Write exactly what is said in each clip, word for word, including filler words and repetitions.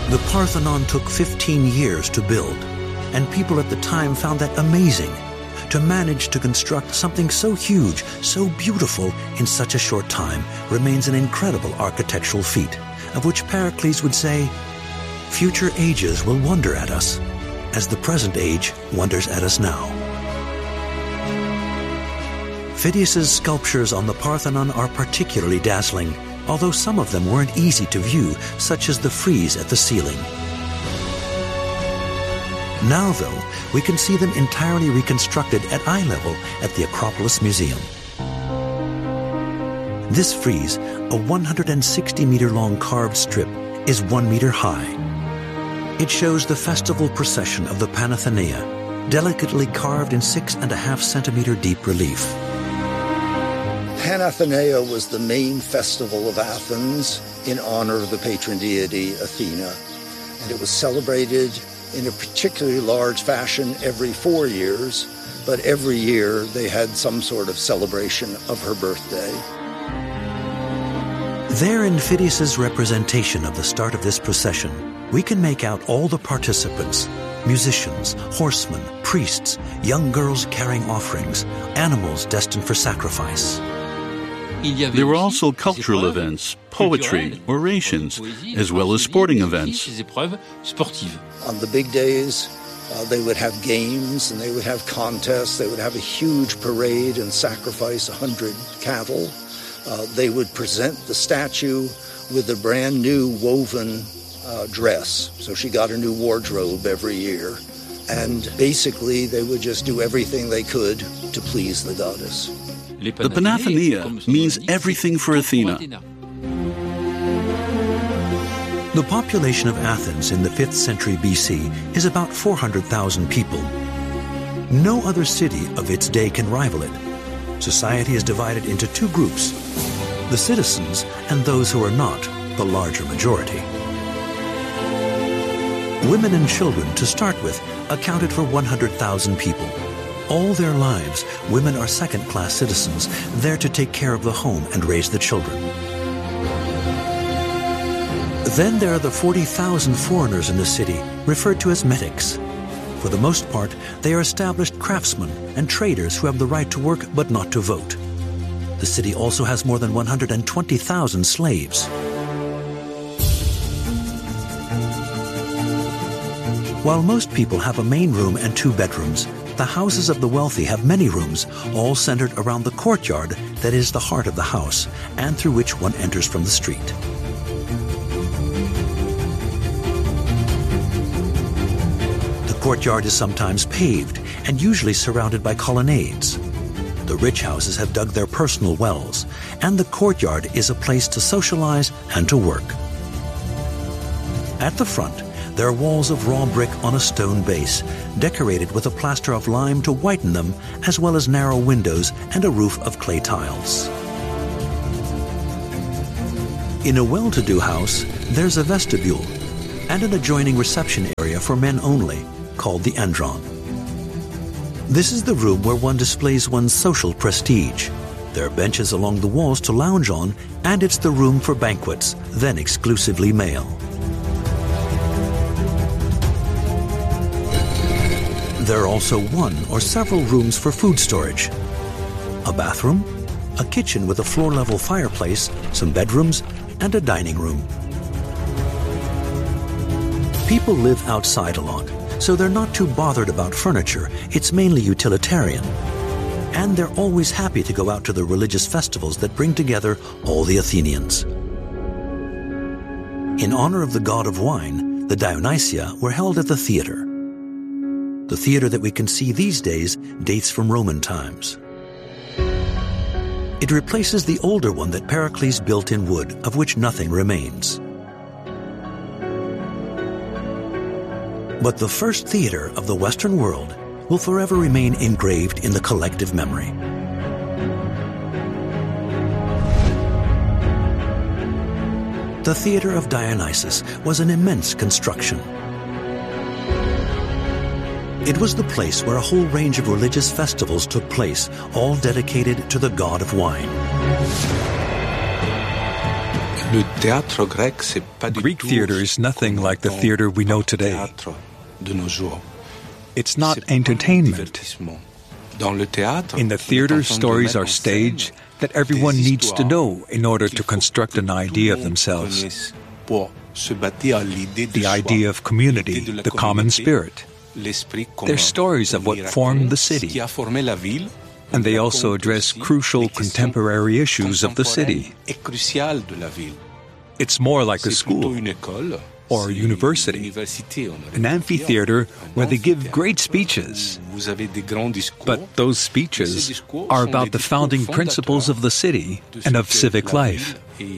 The Parthenon took fifteen years to build, and people at the time found that amazing. To manage to construct something so huge, so beautiful in such a short time remains an incredible architectural feat, of which Pericles would say, "Future ages will wonder at us, as the present age wonders at us now." Phidias's sculptures on the Parthenon are particularly dazzling, although some of them weren't easy to view, such as the frieze at the ceiling. Now, though, we can see them entirely reconstructed at eye level at the Acropolis Museum. This frieze, a one hundred sixty meter long carved strip, is one meter high. It shows the festival procession of the Panathenaea, delicately carved in six and a half centimeter deep relief. Panathenaea was the main festival of Athens in honor of the patron deity Athena, and it was celebrated in a particularly large fashion every four years, but every year they had some sort of celebration of her birthday. There in Phidias's representation of the start of this procession, we can make out all the participants, musicians, horsemen, priests, young girls carrying offerings, animals destined for sacrifice. There were also cultural events, poetry, orations, as well as sporting events. On the big days, uh, they would have games and they would have contests. They would have a huge parade and sacrifice a hundred cattle. Uh, they would present the statue with a brand new woven uh, dress. So she got a new wardrobe every year. And basically, they would just do everything they could to please the goddess. The Panathenaea means everything for Athena. The population of Athens in the fifth century B C is about four hundred thousand people. No other city of its day can rival it. Society is divided into two groups, the citizens and those who are not, the larger majority. Women and children, to start with, accounted for one hundred thousand people. All their lives, women are second-class citizens, there to take care of the home and raise the children. Then there are the forty thousand foreigners in the city, referred to as metics. For the most part, they are established craftsmen and traders who have the right to work but not to vote. The city also has more than one hundred twenty thousand slaves. While most people have a main room and two bedrooms, the houses of the wealthy have many rooms, all centered around the courtyard that is the heart of the house and through which one enters from the street. The courtyard is sometimes paved and usually surrounded by colonnades. The rich houses have dug their personal wells, and the courtyard is a place to socialize and to work. At the front, there are walls of raw brick on a stone base, decorated with a plaster of lime to whiten them, as well as narrow windows and a roof of clay tiles. In a well-to-do house, there's a vestibule and an adjoining reception area for men only, called the andron. This is the room where one displays one's social prestige. There are benches along the walls to lounge on, and it's the room for banquets, then exclusively male. There are also one or several rooms for food storage, a bathroom, a kitchen with a floor-level fireplace, some bedrooms, and a dining room. People live outside a lot, so they're not too bothered about furniture. It's mainly utilitarian. And they're always happy to go out to the religious festivals that bring together all the Athenians. In honor of the god of wine, the Dionysia were held at the theater. The theater that we can see these days dates from Roman times. It replaces the older one that Pericles built in wood, of which nothing remains. But the first theater of the Western world will forever remain engraved in the collective memory. The Theater of Dionysus was an immense construction. It was the place where a whole range of religious festivals took place, all dedicated to the god of wine. Greek theater is nothing like the theater we know today. It's not entertainment. In the theater, stories are staged that everyone needs to know in order to construct an idea of themselves. The idea of community, the common spirit. They're stories of what formed the city. And they also address crucial contemporary issues of the city. It's more like a school or a university, an amphitheater where they give great speeches. But those speeches are about the founding principles of the city and of civic life.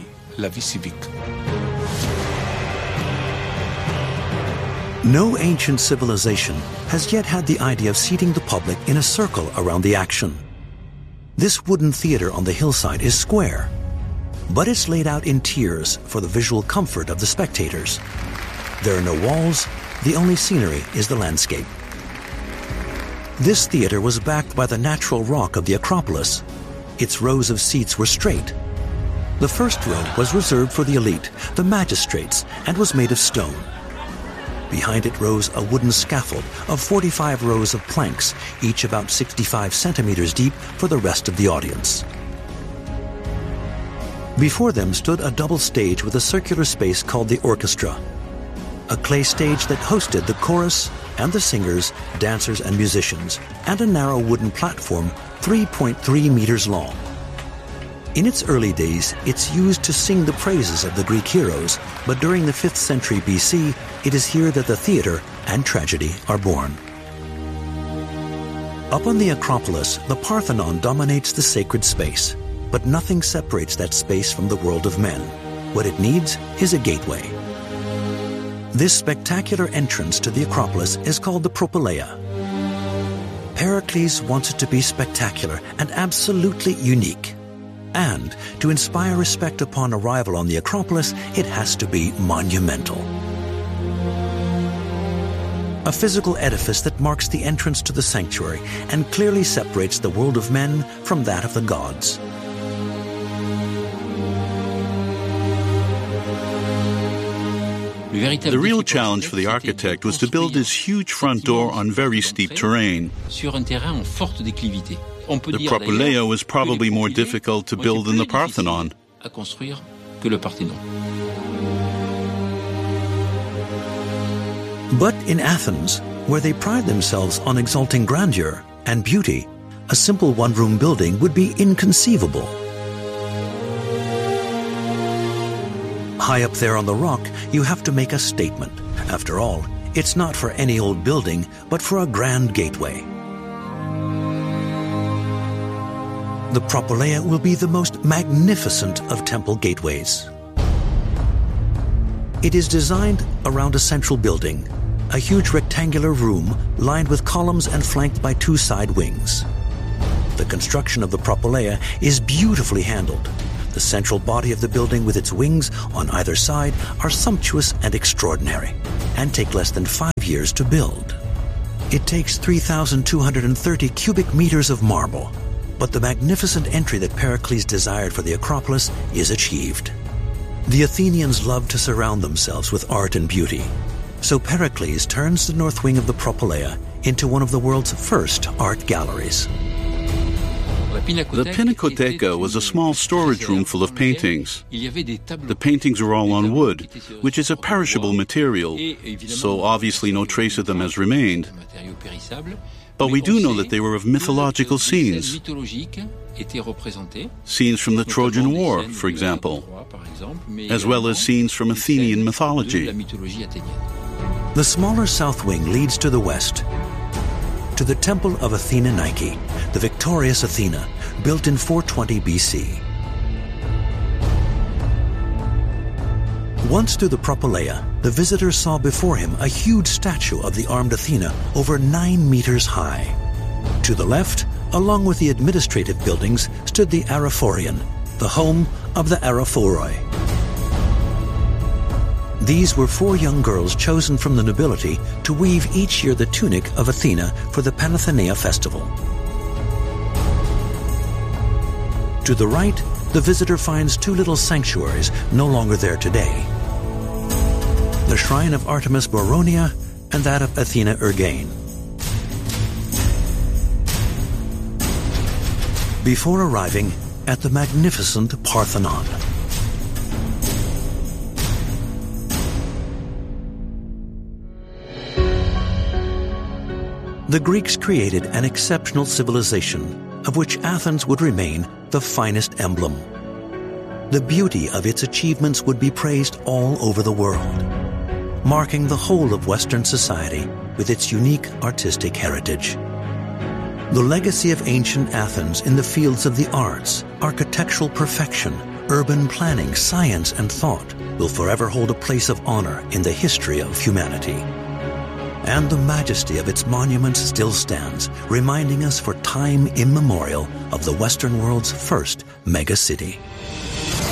No ancient civilization has yet had the idea of seating the public in a circle around the action. This wooden theater on the hillside is square, but it's laid out in tiers for the visual comfort of the spectators. There are no walls, the only scenery is the landscape. This theater was backed by the natural rock of the Acropolis. Its rows of seats were straight. The first row was reserved for the elite, the magistrates, and was made of stone. Behind it rose a wooden scaffold of forty-five rows of planks, each about sixty-five centimeters deep, for the rest of the audience. Before them stood a double stage with a circular space called the orchestra, a clay stage that hosted the chorus and the singers, dancers, and musicians, and a narrow wooden platform three point three meters long. In its early days, it's used to sing the praises of the Greek heroes, but during the fifth century B C, it is here that the theater and tragedy are born. Up on the Acropolis, the Parthenon dominates the sacred space, but nothing separates that space from the world of men. What it needs is a gateway. This spectacular entrance to the Acropolis is called the Propylaea. Pericles wants it to be spectacular and absolutely unique. And to inspire respect upon arrival on the Acropolis, it has to be monumental. A physical edifice that marks the entrance to the sanctuary and clearly separates the world of men from that of the gods. The real challenge for the architect was to build this huge front door on very steep terrain. The Propylaea was probably more difficult to build than the Parthenon. But in Athens, where they pride themselves on exalting grandeur and beauty, a simple one-room building would be inconceivable. High up there on the rock, you have to make a statement. After all, it's not for any old building, but for a grand gateway. The Propylaea will be the most magnificent of temple gateways. It is designed around a central building, a huge rectangular room lined with columns and flanked by two side wings. The construction of the Propylaea is beautifully handled. The central body of the building with its wings on either side are sumptuous and extraordinary, and take less than five years to build. It takes three thousand two hundred thirty cubic meters of marble, but the magnificent entry that Pericles desired for the Acropolis is achieved. The Athenians loved to surround themselves with art and beauty, so Pericles turns the north wing of the Propylaea into one of the world's first art galleries. The Pinacoteca was a small storage room full of paintings. The paintings were all on wood, which is a perishable material, so obviously no trace of them has remained. But we do know that they were of mythological scenes. Scenes from the Trojan War, for example, as well as scenes from Athenian mythology. The smaller south wing leads to the west, to the Temple of Athena Nike, the victorious Athena, built in four twenty B C. Once through the Propylaea, the visitor saw before him a huge statue of the armed Athena over nine meters high. To the left, along with the administrative buildings, stood the Araphorion, the home of the Araphoroi. These were four young girls chosen from the nobility to weave each year the tunic of Athena for the Panathenaea festival. To the right, the visitor finds two little sanctuaries no longer there today. The shrine of Artemis Boronia and that of Athena Ergain. Before arriving at the magnificent Parthenon. The Greeks created an exceptional civilization, of which Athens would remain the finest emblem. The beauty of its achievements would be praised all over the world, marking the whole of Western society with its unique artistic heritage. The legacy of ancient Athens in the fields of the arts, architectural perfection, urban planning, science, and thought will forever hold a place of honor in the history of humanity. And the majesty of its monuments still stands, reminding us for time immemorial of the Western world's first megacity.